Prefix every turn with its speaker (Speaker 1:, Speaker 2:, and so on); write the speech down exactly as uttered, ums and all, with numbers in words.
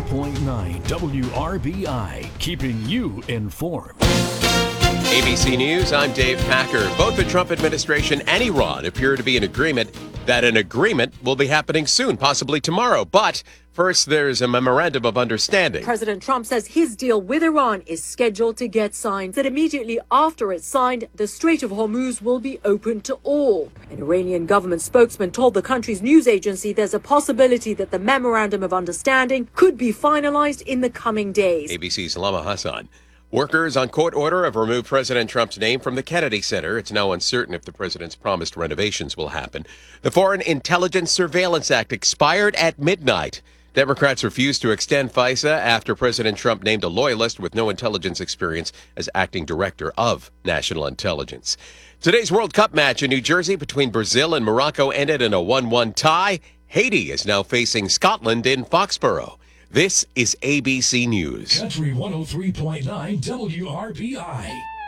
Speaker 1: point nine W R B I, keeping you informed.
Speaker 2: A B C News, I'm Dave Packer. Both the Trump administration and Iran appear to be in agreement that an agreement will be happening soon, possibly tomorrow. But first, there's a memorandum of understanding.
Speaker 3: President Trump says his deal with Iran is scheduled to get signed. That immediately after it's signed, the Strait of Hormuz will be open to all. An Iranian government spokesman told the country's news agency there's a possibility that the memorandum of understanding could be finalized in the coming days.
Speaker 2: A B C's Lama Hassan. Workers on court order have removed President Trump's name from the Kennedy Center. It's now uncertain if the president's promised renovations will happen. The Foreign Intelligence Surveillance Act expired at midnight. Democrats refused to extend FISA after President Trump named a loyalist with no intelligence experience as acting director of national intelligence. Today's World Cup match in New Jersey between Brazil and Morocco ended in a one one tie. Haiti is now facing Scotland in Foxborough. This is A B C News.
Speaker 1: Country one oh three point nine W R B I.